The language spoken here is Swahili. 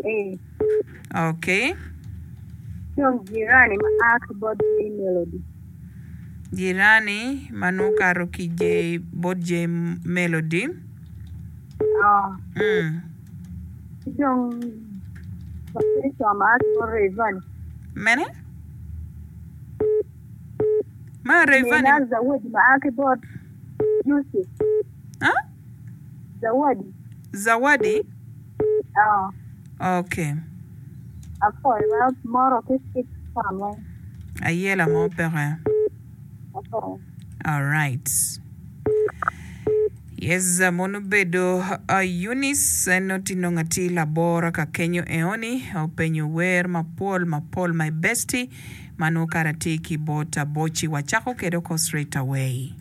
Eh. Okay. Yung jirani ma-ask about the melody. Jirani manukaro kije bodje melody. Yung bakit ma-ask about Rayvanny. Mene? Ma Rayvanny. Nina Zawadi ma-ask about Yusuf. Huh? Zawadi? Okay. Ako, moro kiskit family. Ayela mo pere. Ako. All right. Yes, monubedo Eunice notino ngati labora ka Kenyo eoni openyo wer mapol my bestie manu karatiki bota bochi wachako kedoko straight away.